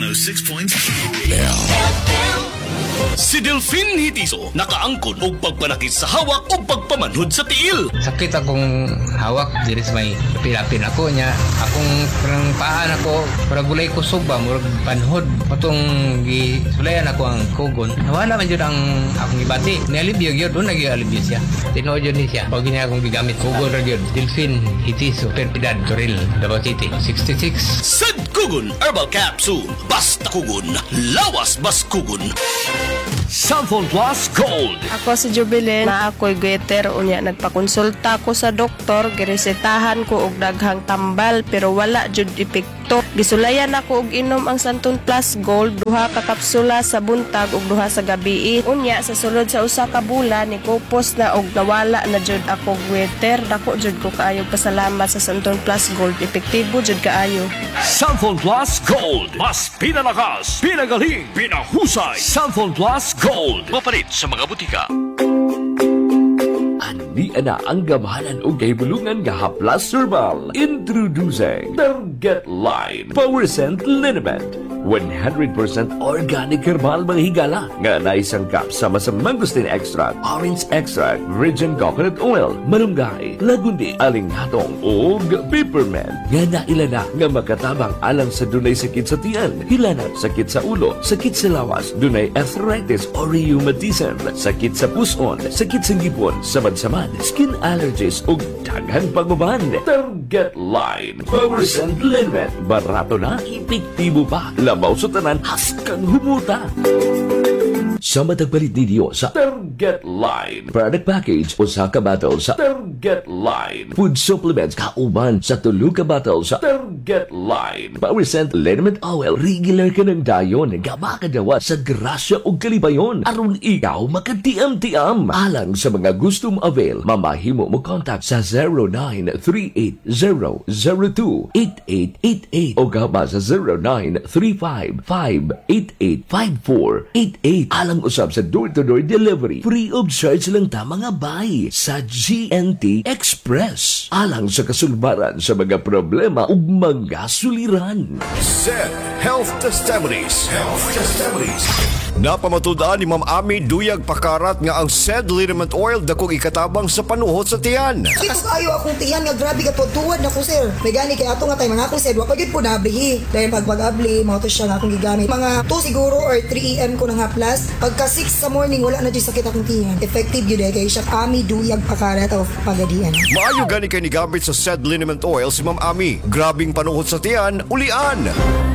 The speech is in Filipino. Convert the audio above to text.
106.7. Si Delphine Hitiso nakaangkon og pagpanakit sa hawak o pagpamanhod sa tiil. Sakit akong hawak diri sa may pilapin ako niya. Akong parang paan ako, para gulay ko suba, murag panhod. Patong gisulayan ako ang kugon. Nawala man yun ang akong ibati. Nialibyo yun, doon nag-alibyo siya. Tinood yun siya. Pag niya akong gigamit, kugon ra yun. Delphine Hitiso, Perpidad, Toril, Davao City, 66. Sad Kugon Herbal Capsule. Basta kugon, lawas bas kugon. Samphon Plus Gold. Ako si Jubilin, na ako'y goiter unya nagpakonsulta ko sa doktor, giresetahan ko og daghang tambal pero wala jud epekto. Gisulayan ako og inom ang Santon Plus Gold, duha ka kapsula sa buntag ug duha sa gabi. Unya sa sulod sa usa ka bulan ni kupos na og nawala na jud ako goiter. Dako jud ko kaayo pasalamat sa Santon Plus Gold, epektibo jud kaayo. Samphon Plus Gold. Mas pinalakas, pinagaling, pinahusay. Samphon Plus Gold. Mapalit sa mga butika. Ani ana ang gamhanan o kahibulungan nga Haplas Herbal. Introducing Target Line Power Scent Liniment. 100% organic herbal mga higala nga naisangkap sama sa mangosteen extract, orange extract, virgin coconut oil, malunggay, lagundi, alinghatong ug peppermint nga nailana nga makatabang alang sa dunay sakit sa tiyan, hilanat, sakit sa ulo, sakit sa lawas, dunay arthritis or rheumatism, sakit sa puson, sakit sa ngipon, samad-samad, skin allergies ug daghang panguban. Target Line Power Scent Liniment. Barato na, epektibo pa. Labaw sa tanan, haskang humuta. Sa matagpalit ninyo sa Target Line product package o sa kabatal sa Target Line food supplements kauban sa tulo ka batal sa Target Line Power Scent Liniment Oil. Regular ka ng dayon nga makadawa sa grasya o kalibayon aron ikaw makatiam-tiam. Alang sa mga gustong avail, mamahimo mo contact sa 0938-002-8888 o gaba sa 0935-588-5488. Alang usab sa door-to-door delivery. Free of charge lang ta mga bay sa GNT Express. Alang sa kasulbaran sa mga problema ug mga suliran. SED Health Testimonies. Napamatudan ni Ma'am Ami Duyag Pakarat nga ang SED Liniment Oil dakong ikatabang sa panuhot sa tiyan. Ito kayo akong tiyan nga grabe ka tuwad na ko sir. May gani kay ato nga tayo mga akong SED. Wapag yun po nablihi. Dahil pag-abli, mga to siya nga akong gigamit. Mga 2 siguro or 3 AM ko na nga plus. Pagka 6 sa morning, wala na dyan sakit akong tiyan. Effective yun eh. Kaya siya Ami Duyag Pakarat of Pagadian. Maayo gani kay ni gamit sa SED Liniment Oil si Ma'am Ami. Grabing panuhot sa tiyan, ulian.